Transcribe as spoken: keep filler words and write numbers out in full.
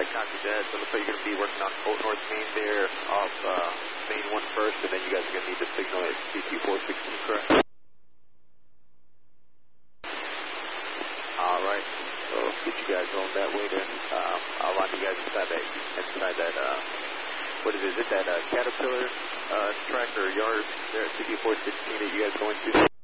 Alright, copy that. So it looks like you're going to be working on Old North Main there off uh, Main one first, and then you guys are going to need the signal at C T four sixteen, correct? Alright, so get you guys on that way then. Um, I'll line you guys inside that, inside that, uh, what is it, is it that uh, Caterpillar uh, track or yard there at C T four sixteen that you guys going to?